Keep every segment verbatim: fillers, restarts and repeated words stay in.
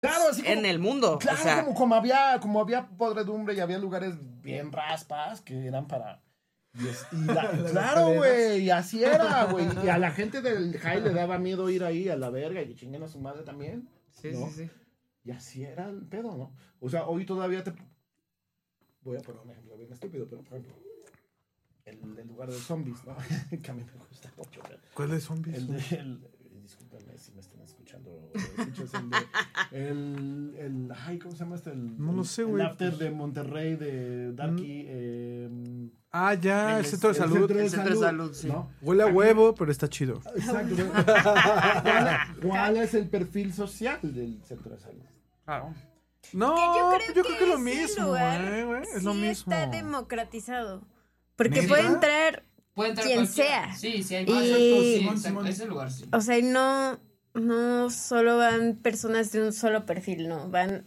Claro, así como, en el mundo. Claro, o sea, como, como había, como había podredumbre y había lugares bien raspas que eran para. Y es, y la, claro, güey, y así era, güey. Y a la gente del high le daba miedo ir ahí a la verga y que chinguen a su madre también. sí, ¿no? sí, sí. Y así era el pedo, ¿no? O sea, hoy todavía te. Voy a poner un ejemplo bien estúpido, pero por ejemplo, el, el lugar de zombies, ¿no? Que a mí me gusta mucho. Pero ¿Cuál es zombies? el, de, el, discúlpenme si me están escuchando. Escuchas el, de, el, el. Ay, ¿cómo se llama este? El, No lo sé, güey. El after de Monterrey de Darky. Eh, ah, ya, el, el centro de salud. El centro de, el centro salud, de salud, sí. ¿no? Huele a huevo, pero está chido. Exacto. ¿Cuál, ¿Cuál es el perfil social del centro de salud? Claro. No, yo creo, yo creo que, que es lo ese mismo, lugar güey, güey. Es sí lo mismo. Está democratizado. Porque ¿Neta? puede entrar Puede entrar quien cualquiera. sea. Sí, sí, hay Y- más. Sí, Simón, exacto, Simón. ese lugar sí. O sea, y no, no solo van personas de un solo perfil, no. Van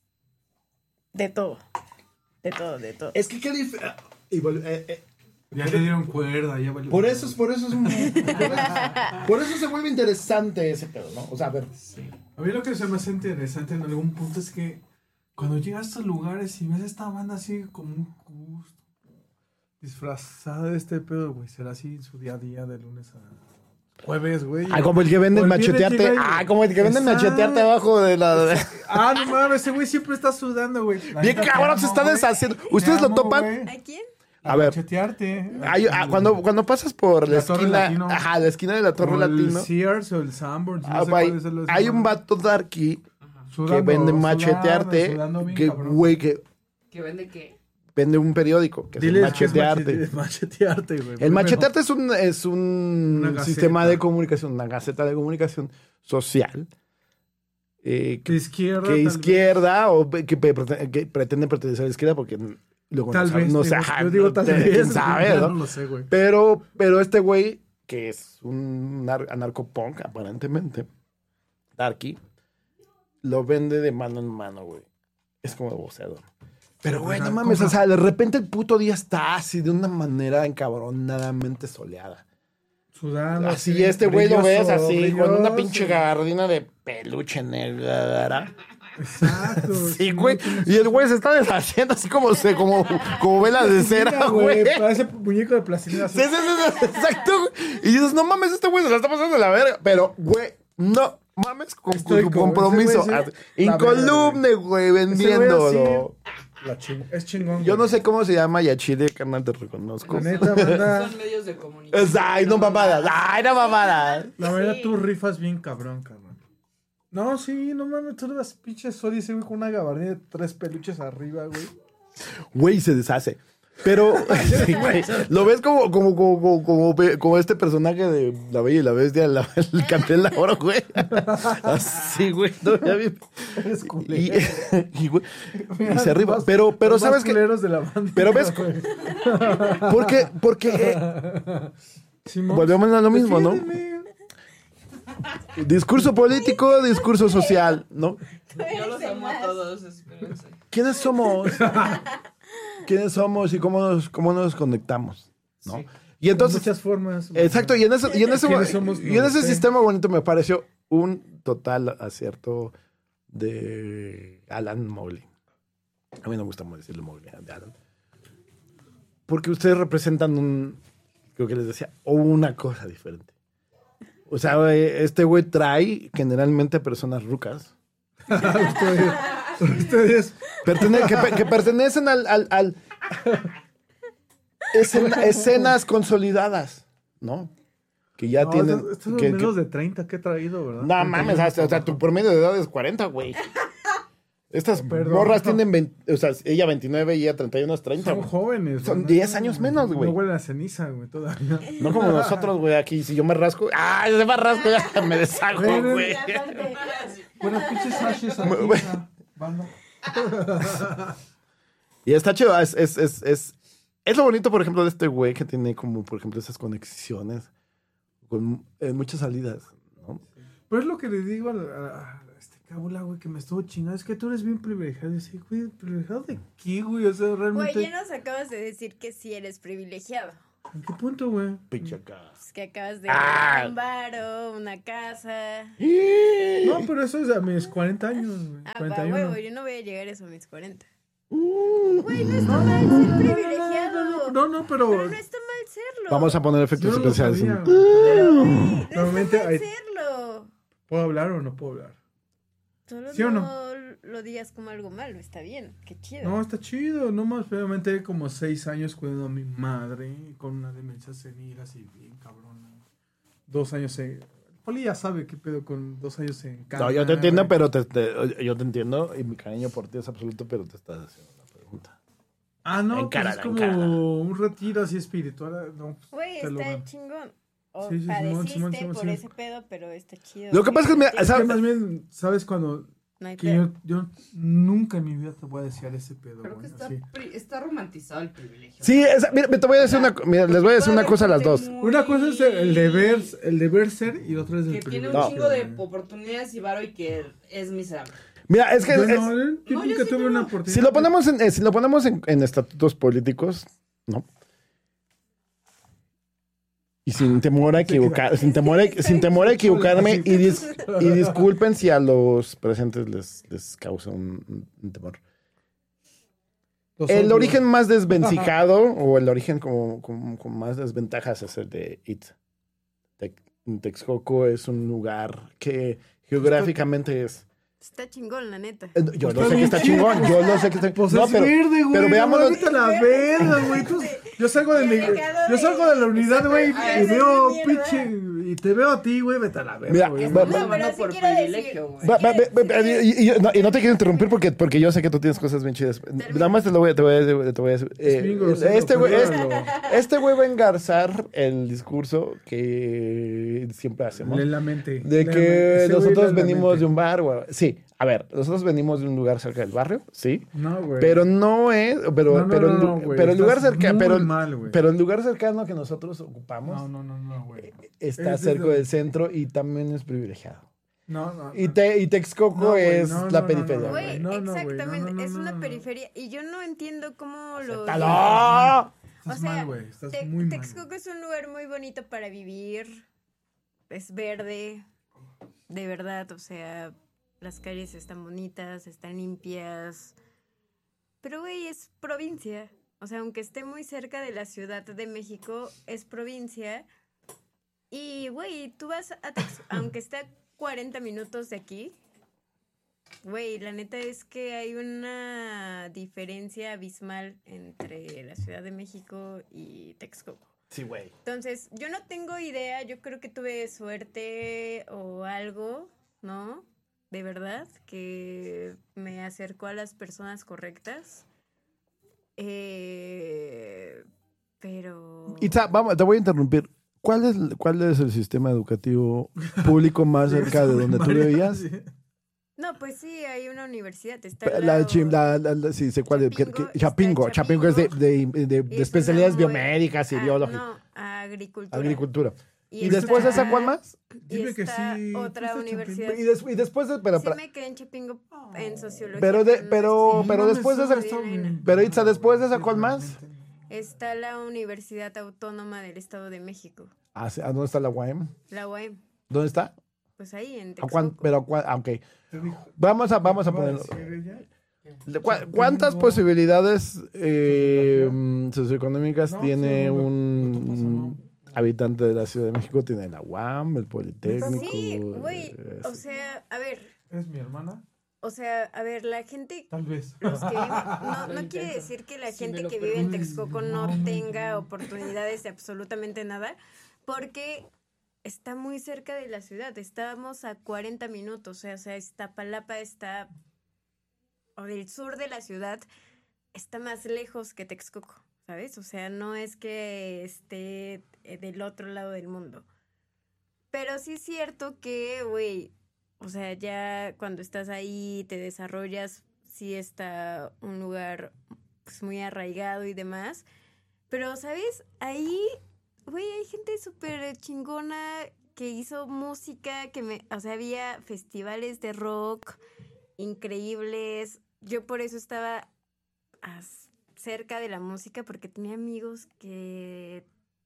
de todo. De todo, de todo. Es que qué dif- ah, y vol- eh, eh, Ya le dieron cuerda, ya valió. por eso es por eso es un por eso, por eso se vuelve interesante ese pedo, ¿no? O sea, a ver. A mí lo que se me hace interesante en algún punto es que cuando llegas a estos lugares y ves esta banda así como un gusto disfrazada de este pedo, güey, será así en su día a día de lunes a jueves, güey. Ah, como el que venden O el viernes machetearte. llega y- Ah, como el que venden Exacto. machetearte abajo de la. Ah, no mames, ese güey siempre está sudando, güey. La Bien neta, te cabrón, amo, se está güey. deshaciendo. Te ¿Ustedes lo amo, topan? güey. ¿A quién? A ver. Machetearte. Hay- ah, cuando, cuando pasas por la, La Torre esquina. Latino. Ajá, la esquina de la Torre O el Latino. Sears o el Sanborns. Ah, No sé hay, cuál es el- hay un vato darky que Sudando, vende sudando, machetearte. sudando bien Que, cabrón. güey, que ¿Que vende qué? vende un periódico. Que Diles es que es machetearte. machete- machetearte, güey. El Primero. machetearte es un, es un Una gaceta. sistema de comunicación, una gaceta de comunicación social. Eh, De que, izquierda. que tal vez. izquierda o que, pe- que pretende pertenecer a la izquierda porque luego Tal no sabe- vez. no digo, sé, ajá, yo digo tal no- vez. quién sabe, ya ¿no? no lo sé, güey. Pero, pero este güey, que es un nar- anarcopunk, aparentemente, Darky, lo vende de mano en mano, güey. Es como de boceador. Pero, güey, no mames, o sea, de repente el puto día está así de una manera encabronadamente soleada. Sudando. Así este güey lo ves brilloso, así, con una brilloso. pinche gabardina de peluche negra. Exacto. Sí, güey. Y el güey se está deshaciendo así como se, como, como velas de cera, Mira, güey. Parece muñeco de plastilina. Sí, sí, sí, sí, exacto, güey. Y dices, no mames, este güey se la está pasando de la verga. Pero, güey, no mames con, con Estoy su como- compromiso. ese güey sí, Ah, Incolumne, güey, vendiéndolo. La ching- es chingón. Yo güey. no sé cómo se llama y a Chile, carnal, te reconozco. La neta, banda. Son medios de comunicación. Es- Ay, no mamadas. Ay, no mamadas. La verdad, Sí. tú rifas bien cabrón, cabrón. No, sí, no mames, tú le das pinches Sori ese güey con una gabardina de tres peluches arriba, güey. Güey, se deshace. Pero, sí, güey, lo ves como, como, como, como, como, como este personaje de La Bella y la Bestia, la- el campeón de oro, güey. Así, güey. No, ya vi. Eres Y, culero. y, güey, y se arriba. Pero, pero Los más ¿sabes qué? culeros de la banda, Pero ves, güey. porque, porque eh, Simón, volvemos a lo mismo, ¿no? defiéndeme. Discurso político, discurso social, ¿no? Yo los amo a todos, espérense. ¿Quiénes somos? ¿Quiénes somos y cómo nos, cómo nos conectamos? ¿no? Sí. Y entonces, muchas formas. exacto, y en ese, y en ese, ¿Quiénes somos? y en No ese sé. sistema bonito me pareció un total acierto de Alan Mowgli. A mí no me gusta mucho decirle Mowgli, de Alan. Porque ustedes representan un, creo que les decía, o una cosa diferente. O sea, güey, este güey trae generalmente a personas rucas. Ustedes, ustedes Pertene- que, pe- que pertenecen al, al, al escena- escenas consolidadas, ¿no? Que ya no, tienen. estos, estos que- son menos que- de treinta que he traído, ¿verdad? no mames, hasta- o sea, tu promedio de edad es cuarenta, güey. Estas Perdón. morras tienen veinte, o sea, ella veintinueve y ella treinta y uno es treinta. Son güey. jóvenes. Son ¿verdad? diez años menos, güey. No huelen a ceniza, güey, todavía. No como nosotros, güey, aquí. Si yo me rasco, ¡ah! Yo me rasco, ya me deshago, Ven, güey. Bueno, pinches hashes aquí, Güey. esa banda. Y está chido, es, es, es, es, es lo bonito, por ejemplo, de este güey que tiene como, por ejemplo, esas conexiones con eh, muchas salidas, ¿no? Pero es lo que le digo a, a- a este cabula, güey, que me estuvo chingando. Es que tú eres bien privilegiado. Y dice, güey, ¿privilegiado de qué, güey? O sea, Güey, realmente... ya nos acabas de decir que sí eres privilegiado. ¿En qué punto, güey? Pinche acá. Es que acabas de Ah. ganar un varo, una casa. No, pero eso es a mis cuarenta años, güey. Ah, va, cuarenta y uno. huevo, yo no voy a llegar a eso a mis cuarenta. Güey, no está mal ser privilegiado. No, no, no, pero... Pero no está mal serlo. Vamos a poner Yo efectos no lo especiales. sabía, en- güey. Pero, güey, no Normalmente está mal hay- serlo. ¿Puedo hablar o no puedo hablar? Solo ¿Sí o no, no? lo digas como algo malo, está bien, qué chido. No, está chido. No más, obviamente, como seis años cuidando a mi madre con una demencia senil así bien cabrona. Dos años en... Poli ya sabe qué pedo con dos años en cama. No, yo te entiendo, güey. pero te, te- yo te entiendo y mi cariño por ti es absoluto, pero te estás haciendo una pregunta. Ah, no, pues Encárala, es como encárala. un retiro así espiritual. No, pues, Güey, te lo está dan. chingón. O Sí, sí, Simón, padeciste Simón, Simón, por Simón. ese pedo, pero está chido. Lo que pasa es que, mira, Sí, ¿sabes? Es que más bien, ¿sabes cuando? no hay Que pedo. yo, yo nunca en mi vida te voy a desear ese pedo, Creo que güey. está, Así. pri- está romantizado el privilegio. Sí, esa- mira, te voy a decir una, co- mira, les voy a decir una cosa a las dos. Una cosa es el deber, el deber ser y otra es el Que tiene un privilegio. chingo de güey. oportunidades y varo y que es miserable. Mira, es que Yo es- no, yo No, yo nunca sí tuve tengo. una oportunidad. si lo ponemos en, eh, si lo ponemos en, en estatutos políticos, ¿no? Y sin temor a equivocar, sin temor a, sin temor a equivocarme y, dis- y disculpen si a los presentes les, les causa un, un temor. Los El otros. origen más desvencijado o el origen como, como- con más desventajas es el de Itza. Tex- Texcoco es un lugar que geográficamente es... Está chingón, la neta. Eh, Yo Está lo sé que bien está chido. chingón, yo lo sé que está Pues no, es pero, verde, güey. pero veámoslo- No, vete a la verga, güey. Tú- Yo salgo de mi, yo salgo de la unidad, güey, Ah, y es veo mierda. pinche y te veo a ti, güey, vete a la verga, Mira, güey. va- Estamos va- hablando pero sí por quiero decir- privilegio, güey. Va- va- va- va- y, y- y- no, y no te quiero interrumpir porque, porque yo sé que tú tienes cosas bien chidas. Nada más te lo voy, a- te voy a decir. Te voy a decir. Eh, bien grosero, este, güey, pero este, dígalo. este güey va a engarzar el discurso que siempre hacemos. Lee la mente. De Lee que la mente. Ese güey nosotros lee la venimos mente. de un bar, güey. Sí, a ver, nosotros venimos de un lugar cerca del barrio, sí. No, güey. Pero no es, pero, No, no, pero, no, el, no, lu- güey, pero el lugar estás cercano, muy pero, mal, güey. pero el lugar cercano que nosotros ocupamos No, no, no, no, güey. está Es cerca desde- del centro y también es privilegiado. No, no. Y, no. te, y Texcoco No, güey, es no, la no, no, periferia. no, güey. Güey, no, no, güey, no, exactamente, no, no, es no, una no. periferia. Y yo no entiendo cómo lo... ¡Acéptalo! Estás o sea, mal, güey. Estás Te- muy mal. Texcoco es un lugar muy bonito para vivir. Es verde. De verdad, o sea, las calles están bonitas, están limpias. Pero, güey, es provincia. O sea, aunque esté muy cerca de la Ciudad de México, es provincia. Y, güey, tú vas a Texcoco, aunque esté a cuarenta minutos de aquí. Güey, la neta es que hay una diferencia abismal entre la Ciudad de México y Texcoco. Sí, güey. Entonces, yo no tengo idea, yo creo que tuve suerte o algo, ¿no? De verdad, que me acercó a las personas correctas. Eh, pero... Itza, vamos, te voy a interrumpir. ¿Cuál es, ¿Cuál es el sistema educativo público más cerca de donde tú vivías? No, pues sí, hay una universidad. Está al La, lado. chim- la, la, la- sí, sé cuál es. que- Chapingo, que- Chapingo. está Chapingo es de, de, de- de Y es especialidades una muy- biomédicas y Ah, biológicas. No, agricultura. Agricultura. ¿Y, está- después de esa cuál más? Y Dime que está sí, otra fuiste a universidad. Y, des- y después de... Pero, Sí pero, me quedé en Chapingo en sociología. Pero de- no pero- estudié. pero No, después de eso esa- está bien. pero, Itza, después de esa, ¿cuál más? Está la Universidad Autónoma del Estado de México, Ah, sí, ¿a ¿dónde está la U A M? la U A M. ¿Dónde está? Pues ahí, en ¿A cuán- Texcoco. pero, a cuán- ah, ok. Te dijo- Vamos a, vamos a ¿Qué iba ponerlo. decir ella? ¿Cu- ¿Cuántas Chapingo. posibilidades eh, mm, socioeconómicas No, tiene sí, no, un no te pasa, no. habitante de la Ciudad de México? Tiene la U A M, el Politécnico. Sí, güey, eh, o sea, a ver, ¿Es mi hermana? o sea, a ver, la gente, Tal vez. los que viven, no, Lo no quiere intento. decir que la Si me gente lo que vive en permites. Texcoco No, no no, tenga no. oportunidades de absolutamente nada, porque está muy cerca de la ciudad, estamos a cuarenta minutos, o sea, o sea, Iztapalapa está, o del sur de la ciudad, está más lejos que Texcoco, ¿sabes? O sea, no es que esté eh, del otro lado del mundo. Pero sí es cierto que, güey, o sea, ya cuando estás ahí, te desarrollas, sí está un lugar pues, muy arraigado y demás. Pero, ¿sabes? Ahí, güey, hay gente súper chingona que hizo música, que me, o sea, había festivales de rock increíbles. Yo por eso estaba as- cerca de la música, porque tenía amigos que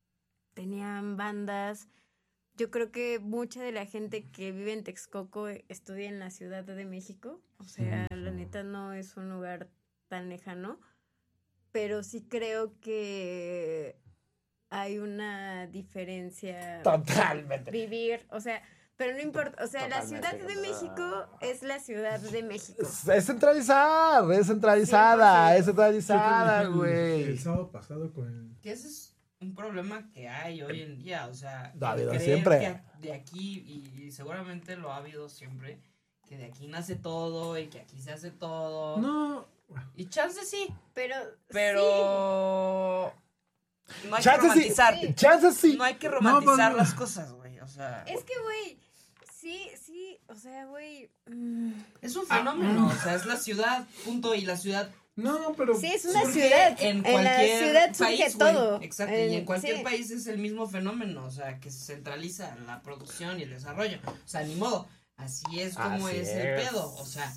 tenían bandas. Yo creo que mucha de la gente que vive en Texcoco estudia en la Ciudad de México. O sea, Ujú. la neta no es un lugar tan lejano. Pero sí creo que hay una diferencia. Totalmente. Vivir, o sea, pero no importa. O sea, la Totalmente. Ciudad de México es la Ciudad de México. Es, es centralizar, es centralizada, es Yo te centralizada, dije el- güey. El sábado pasado con el... Que ese es un problema que hay hoy en día, o sea, Ha habido creer siempre. que a- de aquí, y, y seguramente lo ha habido siempre, que de aquí nace todo y que aquí se hace todo. No, Y chance sí, Pero, pero no hay Chance que romantizar. sí, chance sí. No hay que romantizar No, las cosas, güey, o sea, es que, güey, sí, sí, o sea, güey. mm, es un fenómeno, o sea, es la ciudad, punto, y la ciudad no, pero... Sí, es una surge ciudad. en En, cualquier la ciudad surge país, güey. todo. Exacto, En- y en cualquier sí. país es el mismo fenómeno, o sea, que se centraliza la producción y el desarrollo. O sea, ni modo, así es como Así es, el es. pedo, o sea.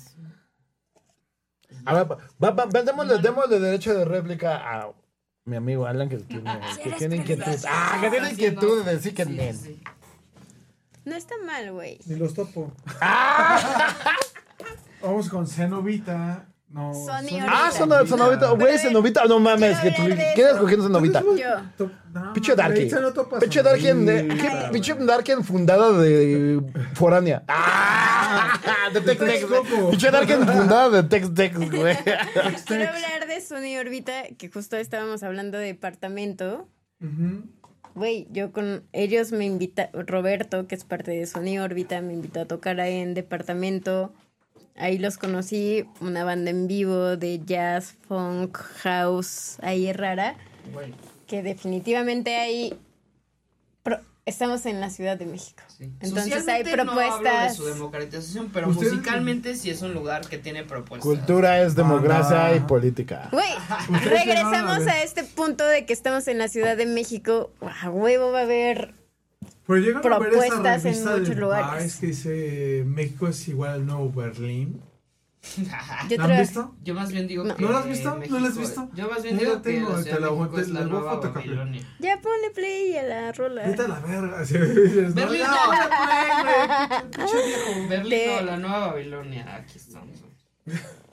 A ver, va, va, va, démosle, démosle derecho de réplica a mi amigo Alan, que tiene, que eres tiene inquietud. Gracias, Ah, que tiene está inquietud haciendo- de decir que sí, nen. sí. No está mal, güey. Ni los topo. ¡Ah! Vamos con Cenovita. No, Sony Ah, Ahorita. son Cenovita, No, güey, pero, Cenovita, no mames, que quiero tú, hablar de ¿quién eso. escogiendo Cenovita? Yo. Pinche Darky. Pinche Darken, de- pinche Darken fundada de Foránea. ¡Ah! De Tex Tex, güey. Pinche Darken fundada de Tex Tex, güey. Quiero hablar de Sony Orbita, que justo estábamos hablando de departamento. Güey, yo con ellos me invita, Roberto, que es parte de Sony Orbita, me invitó a tocar ahí en departamento. Ahí los conocí, una banda en vivo de jazz, funk, house, ahí rara, Güey, que definitivamente ahí pro- estamos en la Ciudad de México. sí. Entonces hay Socialmente no hablo de propuestas. su democratización, pero Ustedes- musicalmente sí es un lugar que tiene propuestas. Cultura es democracia Banda. y política. Güey, Ustedes regresamos llegaron a ver- a este punto de que estamos en la Ciudad de México. A huevo va a haber. Pero llegan a ver esa propuestas en revista muchos del lugares. Vice que dice México es igual al nuevo Berlín. Yo ¿La han te- visto? Yo más bien digo No. que ¿No lo has visto? ¿No lo has México- visto? Yo más bien No digo la que tengo, la te Ciudad la de voy- México te es la la voy a nueva fotocopiar. Babilonia. Ya ponle play a la rola. Vete a la verga. Así dices, no, Berlín, ya, no. ponle play, güey, pinche viejo. Berlín, Te- no, la nueva Babilonia, aquí estamos.